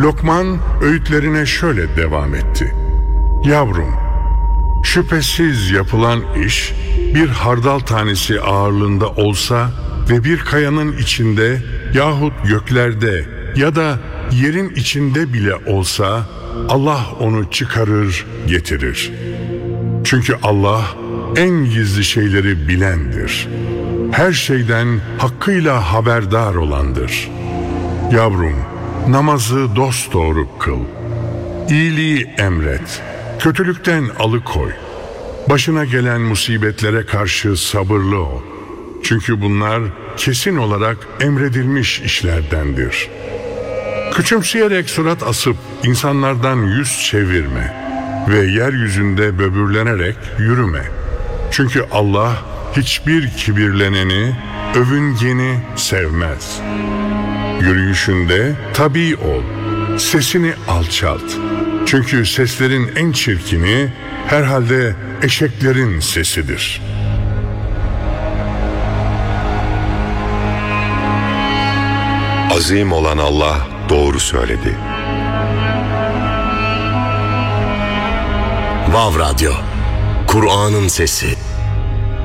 Lokman öğütlerine şöyle devam etti. Yavrum, şüphesiz yapılan iş bir hardal tanesi ağırlığında olsa ve bir kayanın içinde yahut göklerde ya da yerin içinde bile olsa Allah onu çıkarır, getirir. Çünkü Allah en gizli şeyleri bilendir. Her şeyden hakkıyla haberdar olandır. Yavrum, namazı dosdoğru kıl. İyiliği emret, kötülükten alıkoy. Başına gelen musibetlere karşı sabırlı ol. Çünkü bunlar kesin olarak emredilmiş işlerdendir. Küçümseyerek surat asıp insanlardan yüz çevirme ve yeryüzünde böbürlenerek yürüme. Çünkü Allah hiçbir kibirleneni, övüngeni sevmez. Yürüyüşünde tabii ol, sesini alçalt. Çünkü seslerin en çirkini herhalde eşeklerin sesidir. Azim olan Allah doğru söyledi. Vav Radyo, Kur'an'ın sesi.